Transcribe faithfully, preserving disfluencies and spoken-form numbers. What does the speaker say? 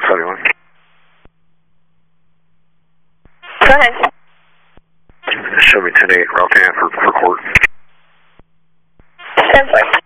seventy-one. Go ahead. Show me ten eight, Route ten for, for court. ten four.